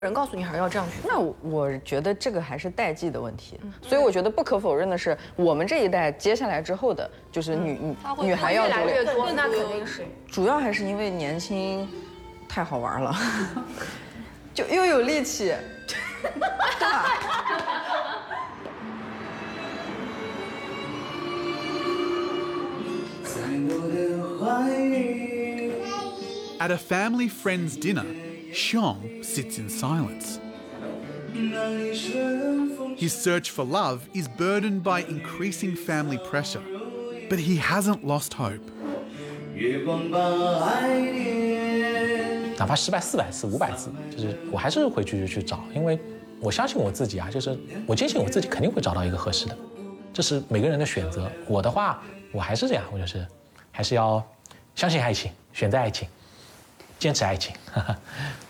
人告诉女孩要这样去， 那我觉得这个还是代际的问题，所以我觉得不可否认的是，我们这一代接下来之后的，就是女孩要越来越多， 更那肯定是。 主要还是因为年轻，太好玩了，就又有力气，对吧？ At a family friend's dinner, Xiong sits in silence. His search for love is burdened by increasing family pressure, but he hasn't lost hope. 哪怕失败400次、500次，就是我还是会去找，因为我相信我自己啊，就是我坚信我自己肯定会找到一个合适的，这是每个人的选择。我的话，我还是这样，我就是还是要相信爱情，选择爱情，坚持爱情。